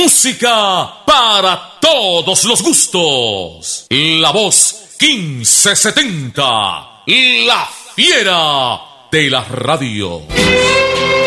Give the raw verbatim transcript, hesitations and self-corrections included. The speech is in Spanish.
Música para todos los gustos. La voz quince setenta. La fiera de la radio.